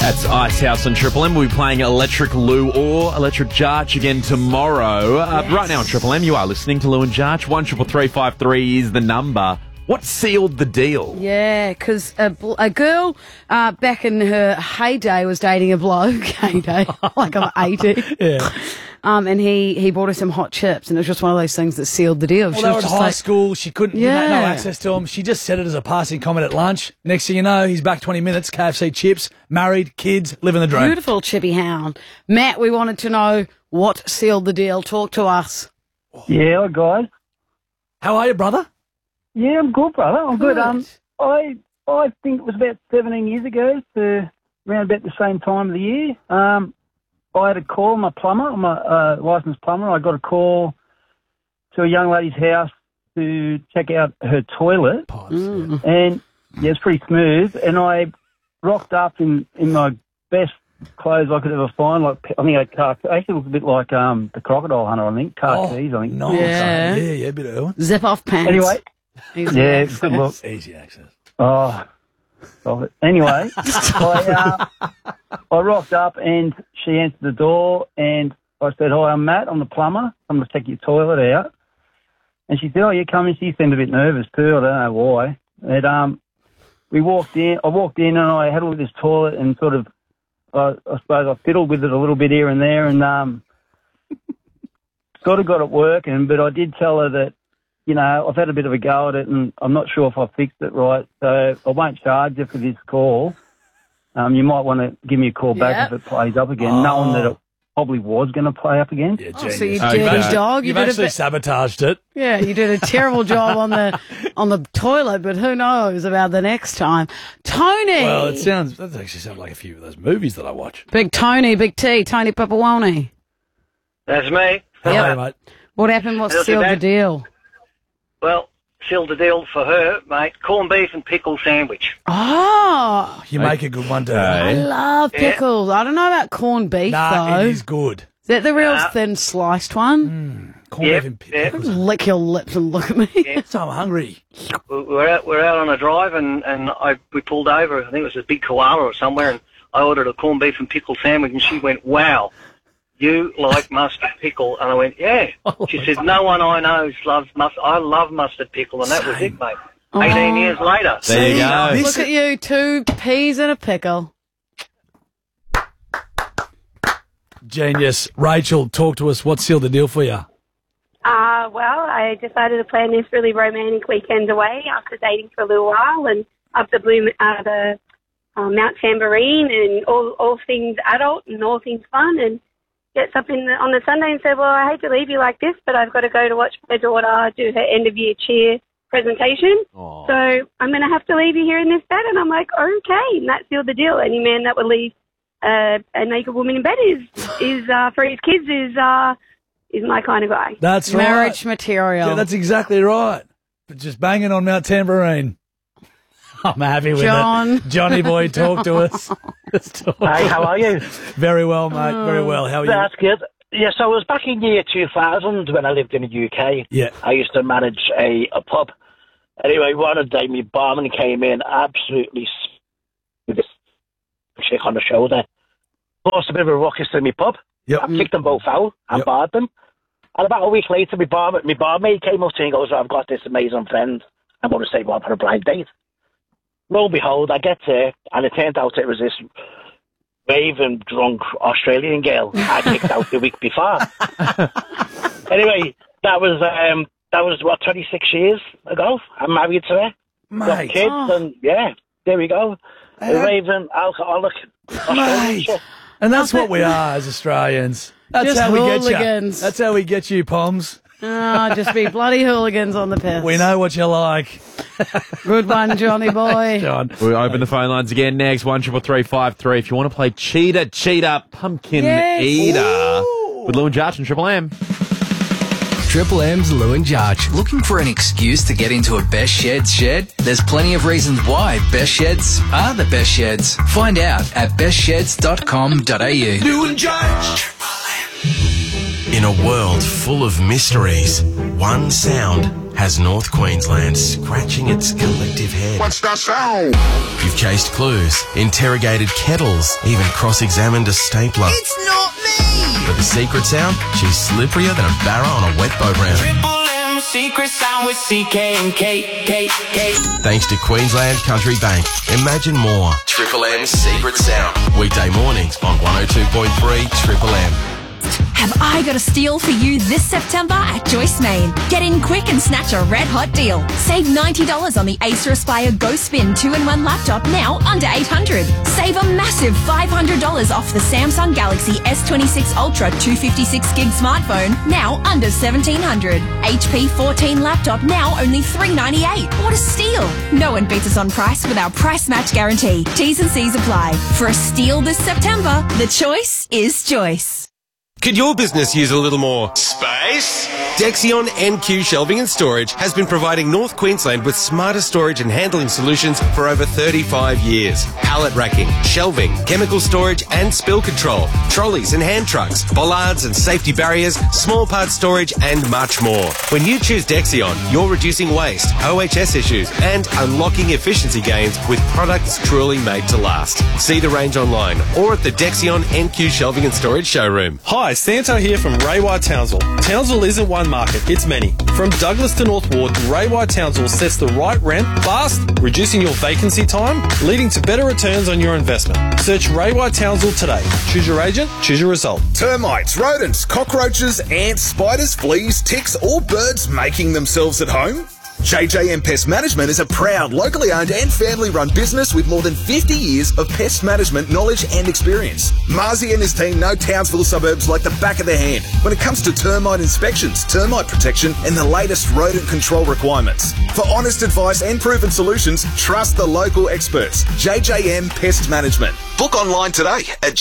That's Icehouse on Triple M. We'll be playing Electric Lou or Electric Jarch again tomorrow. Right now on Triple M, you are listening to Lou and Jarch. 133353 is the number. What sealed the deal? Yeah, because a girl back in her heyday was dating a bloke. Heyday, like I'm 80. Yeah. And he bought her some hot chips, and it was just one of those things that sealed the deal. Well, they were in high school. She couldn't get no Yeah. access to them. She just said it as a passing comment at lunch. Next thing you know, he's back 20 minutes, KFC chips, married, kids, living the dream. Beautiful chippy hound. Matt, we wanted to know what sealed the deal. Talk to us. Yeah, guys. How are you, brother? Yeah, I'm good, brother. I'm good. Good. I think it was about 17 years ago, around about the same time of the year. I had a call, my plumber, I'm a licensed plumber. I got a call to a young lady's house to check out her toilet. And, yeah, it's pretty smooth. And I rocked up in my best clothes I could ever find. Like, I think I had car keys. Actually, it looked a bit like the Crocodile Hunter, I think. Car keys, I think. Nice. Yeah. Yeah, a bit of Owen. Zip off pants. Anyway, Easy yeah, access. good look. Easy access. Oh, stop it. Anyway, I rocked up and she answered the door and I said, "Hi, I'm Matt. I'm the plumber. I'm going to take your toilet out." And she said, "Oh, you come in." She seemed a bit nervous too. I don't know why. And we walked in. I walked in and I had a look at this toilet and sort of, I suppose I fiddled with it a little bit here and there and sort of got it working. But I did tell her that, you know, I've had a bit of a go at it and I'm not sure if I fixed it right, so I won't charge you for this call. You might want to give me a call back if it plays up again, knowing that it probably was going to play up again. Yeah, Oh, genius. so you dirty dog. You've did actually sabotaged it. Yeah, you did a terrible job on the toilet, but who knows about the next time. Tony. Well, that actually sounds like a few of those movies that I watch. Big Tony, Big T, Tony Papawoni. That's me. Hello, mate. What happened? What Not too sealed the bad. deal? Well, sealed the deal for her, mate. Corned beef and pickle sandwich. Oh, You make a good one, too. I love pickles. I don't know about corned beef, Nah, though. it is good. Is that the real thin sliced one? Corned beef and pickles. Lick your lips and look at me. So I'm hungry. We're out on a drive and we pulled over. I think it was a big koala or somewhere, and I ordered a corned beef and pickle sandwich, and she went, "Wow, you like mustard pickle?" And I went, "Yeah." She said, "No one I know loves mustard. I love mustard pickle," and that was it, mate. 18 years later. There you go. Look at you, 2 peas and a pickle. Genius. Rachel, talk to us. What sealed the deal for you? Well, I decided to plan this really romantic weekend away after dating for a little while and up the Mount Tambourine and all things adult and all things fun, and gets up on the Sunday and said, "Well, I hate to leave you like this, but I've got to go to watch my daughter do her end of year cheer presentation. Aww. So I'm going to have to leave you here in this bed." And I'm like, "Okay," and that sealed the deal. Any man that would leave a naked woman in bed is for his kids is my kind of guy. That's right. Marriage material. Yeah, that's exactly right. But just banging on Mount Tambourine. I'm happy with John. it. Johnny boy, talk to us. Let's talk. Hey, how are you? Very well, mate. Very well. How are you? That's good. Yeah, so it was back in year 2000 when I lived in the UK. Yeah. I used to manage a pub. Anyway, one day my barman came in absolutely with a shake on the shoulder. Caused a bit of a ruckus in my pub. Yep. I kicked them both out and Yep. barred them. And about a week later, my barmaid came up to me and goes, "I've got this amazing friend. I'm going to take one for a blind date." Lo and behold, I get there, and it turned out it was this raving, drunk Australian girl I kicked out the week before. Anyway, that was what, 26 years ago. I'm married to her, got Mate. kids, and yeah, there we go. A raving alcoholic Australian Mate. shit. And that's what we are as Australians. That's Just how we get you. hooligans. That's how we get you, Poms. Just be bloody hooligans on the piss. We know what you like. Good one, Johnny boy. John. We'll open the phone lines again next. 133353. If you want to play Cheetah Pumpkin Yes. Eater with Lou and Jarch and Triple M. Triple M's Lou and Jarch. Looking for an excuse to get into a Best Sheds shed? There's plenty of reasons why Best Sheds are the best sheds. Find out at bestsheds.com.au. Lou and Jarch. In a world full of mysteries, one sound has North Queensland scratching its collective head. What's that sound? You've chased clues, interrogated kettles, even cross-examined a stapler. It's not me! But the secret sound? She's slipperier than a barra on a wet boat round. Triple M secret sound with CK and K. Thanks to Queensland Country Bank. Imagine more. Triple M's Secret Sound. Weekday mornings on 102.3 Triple M. Have I got a steal for you this September at Joyce Main? Get in quick and snatch a red hot deal. Save $90 on the Acer Aspire Go Spin 2-in-1 laptop, now under $800. Save a massive $500 off the Samsung Galaxy S26 Ultra 256 gig smartphone, now under $1,700. HP 14 laptop, now only $398. What a steal! No one beats us on price with our price match guarantee. T's and C's apply. For a steal this September, the choice is Joyce. Could your business use a little more space? Dexion NQ Shelving and Storage has been providing North Queensland with smarter storage and handling solutions for over 35 years. Pallet racking, shelving, chemical storage and spill control, trolleys and hand trucks, bollards and safety barriers, small part storage and much more. When you choose Dexion, you're reducing waste, OHS issues and unlocking efficiency gains with products truly made to last. See the range online or at the Dexion NQ Shelving and Storage showroom. Hi, Santo here from Ray White Townsville. Townsville isn't one market, it's many. From Douglas to North Ward, Ray White Townsville sets the right rent fast, reducing your vacancy time, leading to better returns on your investment. Search Ray White Townsville today. Choose your agent, choose your result. Termites, rodents, cockroaches, ants, spiders, fleas, ticks, or birds making themselves at home? JJM Pest Management is a proud, locally owned and family-run business with more than 50 years of pest management knowledge and experience. Marzi and his team know Townsville suburbs like the back of their hand when it comes to termite inspections, termite protection and the latest rodent control requirements. For honest advice and proven solutions, trust the local experts. JJM Pest Management. Book online today at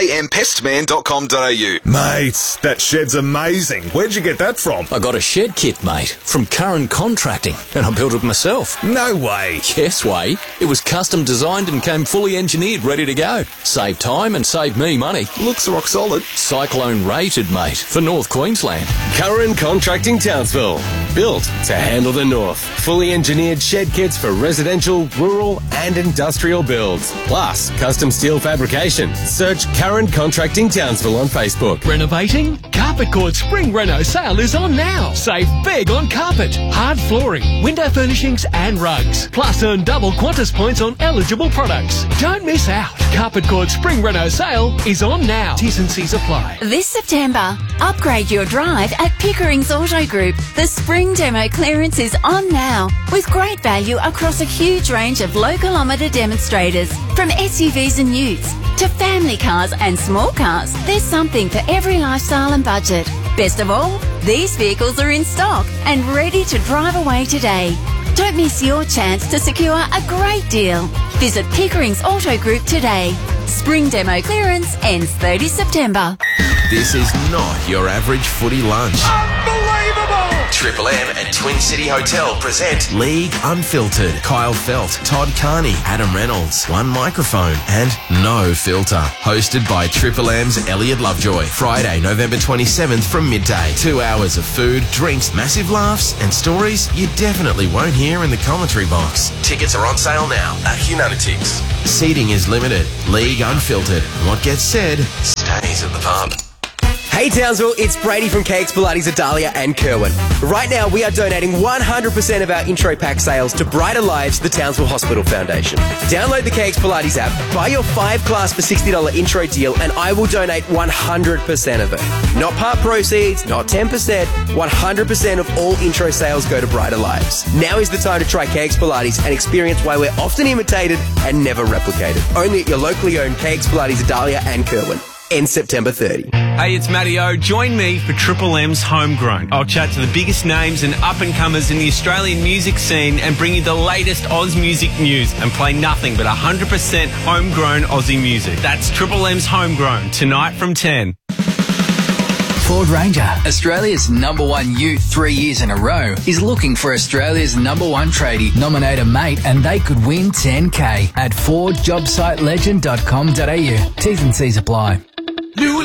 jjmpestman.com.au. Mate, that shed's amazing. Where'd you get that from? I got a shed kit, mate, from Curran Contracting, and I built it myself. No way. Yes way. It was custom designed and came fully engineered, ready to go. Save time and save me money. Looks rock solid. Cyclone rated, mate, for North Queensland. Curran Contracting Townsville. Built to handle the north. Fully engineered shed kits for residential, rural and industrial builds. Plus, custom steel fabrication. Search Curran Contracting Townsville on Facebook. Renovating? Carpet Court Spring Reno sale is on now. Save big on carpet, hard flooring, window furnishings and rugs. Plus earn double Qantas points on eligible products. Don't miss out. Carpet Court Spring Reno sale is on now. T's and C's apply. This September, upgrade your drive at Pickering's Auto Group. The spring demo clearance is on now, with great value across a huge range of low-kilometre demonstrators. From SUVs and utes to family cars and small cars, there's something for every lifestyle and budget. Best of all, these vehicles are in stock and ready to drive away today. Don't miss your chance to secure a great deal. Visit Pickering's Auto Group today. Spring demo clearance ends 30 September. This is not your average footy lunch. Unbelievable! Triple M and Twin City Hotel present League Unfiltered. Kyle Felt, Todd Carney, Adam Reynolds, one microphone and no filter. Hosted by Triple M's Elliot Lovejoy. Friday, November 27th from midday. 2 hours of food, drinks, massive laughs and stories you definitely won't hear in the commentary box. Tickets are on sale now at Hunanatics. Seating is limited. League Unfiltered. What gets said stays at the pub. Hey Townsville, it's Brady from KX Pilates Adalia and Kerwin. Right now we are donating 100% of our intro pack sales to Brighter Lives, the Townsville Hospital Foundation. Download the KX Pilates app, buy your 5 class for $60 intro deal and I will donate 100% of it. Not part proceeds, not 10%, 100% of all intro sales go to Brighter Lives. Now is the time to try KX Pilates and experience why we're often imitated and never replicated. Only at your locally owned KX Pilates Adalia and Kerwin. Ends September 30. Hey, it's Matty O. Join me for Triple M's Homegrown. I'll chat to the biggest names and up-and-comers in the Australian music scene and bring you the latest Oz music news and play nothing but 100% homegrown Aussie music. That's Triple M's Homegrown, tonight from 10. Ford Ranger, Australia's #1 ute 3 years in a row, is looking for Australia's #1 tradie. Nominate a mate and they could win $10K at FordJobSiteLegend.com.au. T's and C's apply.